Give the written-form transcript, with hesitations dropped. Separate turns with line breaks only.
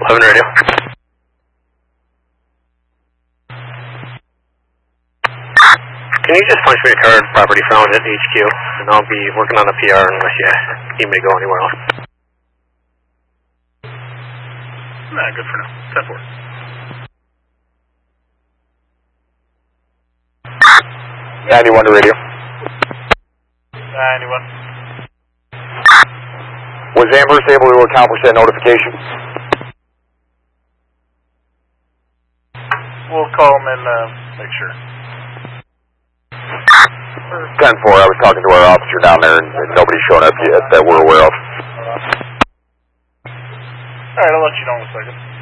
11 radio. Can you just punch me a card, property found at HQ, and I'll be working on a PR unless you need me to go anywhere else.
Nah, good for now. 10-4.
91 to radio.
91.
Was Amherst able to accomplish that notification?
We'll call them and make sure.
10-4, I was talking to our officer down there and nobody's shown up yet that we're aware of.
Alright, I'll let you know in a second.